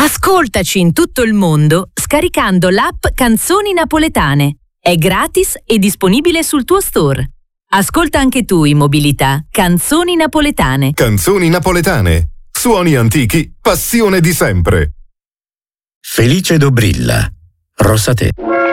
Ascoltaci in tutto il mondo scaricando l'app Canzoni Napoletane. È gratis e disponibile sul tuo store. Ascolta anche tu in mobilità Canzoni Napoletane. Canzoni Napoletane. Suoni antichi, passione di sempre. Felice Dobrilla, Rosatè.